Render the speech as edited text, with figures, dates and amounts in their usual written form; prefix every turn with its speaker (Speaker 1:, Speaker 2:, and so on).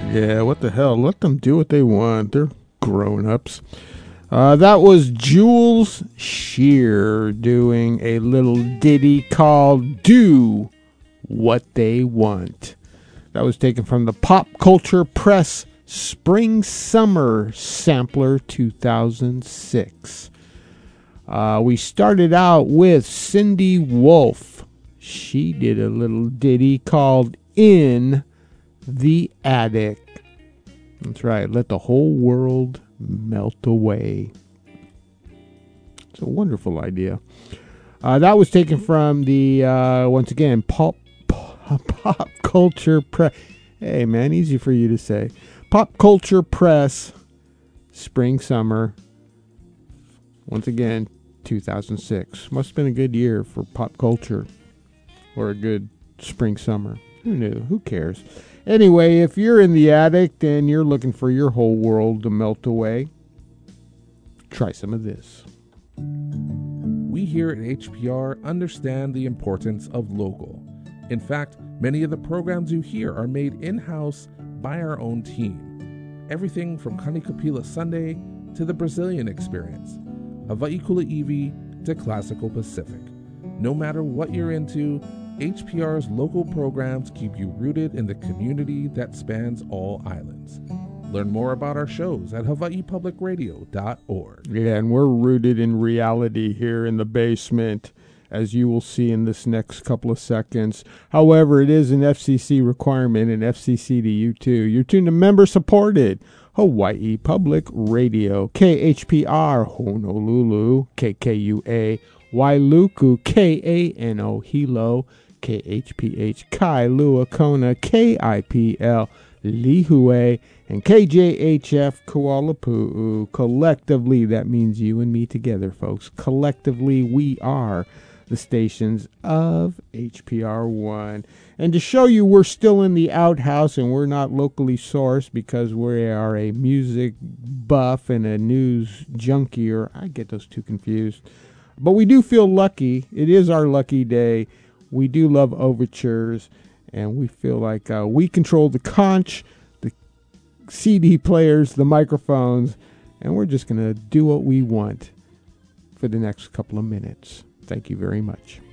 Speaker 1: Yeah, what the hell? Let them do what they want. They're grown-ups. That was Jules Shear doing a little ditty called Do What They Want. That was taken from the Pop Culture Press Spring Summer Sampler 2006. We started out with Cindy Wolf. She did a little ditty called In the Attic. That's right. Let the whole world melt away. It's a wonderful idea. That was taken from the, once again, Pop Culture Press. Hey, man, easy for you to say. Pop Culture Press, Spring Summer. Once again, 2006. Must have been a good year for pop culture. Or a good spring summer. Who knew? Who cares? Anyway, if you're in the attic and you're looking for your whole world to melt away, try some of this.
Speaker 2: We here at HPR understand the importance of local. In fact, many of the programs you hear are made in-house by our own team. Everything from Kanikapila Sunday to the Brazilian Experience, Hawaii Kuleiwi to Classical Pacific. No matter what you're into, HPR's local programs keep you rooted in the community that spans all islands. Learn more about our shows at hawaiipublicradio.org.
Speaker 1: Yeah, and we're rooted in reality here in the basement, as you will see in this next couple of seconds. However, it is an FCC requirement, and FCC to you too. You're tuned to member-supported Hawaii Public Radio, KHPR Honolulu, KKUA Wailuku, KANO Hilo, KHPH Kailua Kona, KIPL Lihue, and KJHF Kuala Pu'u. Collectively, that means you and me together, folks. Collectively, we are the stations of HPR1. And to show you we're still in the outhouse and we're not locally sourced because we are a music buff and a news junkie, or I get those two confused. But we do feel lucky. It is our lucky day. We do love overtures, and we feel like we control the conch, the CD players, the microphones, and we're just going to do what we want for the next couple of minutes. Thank you very much.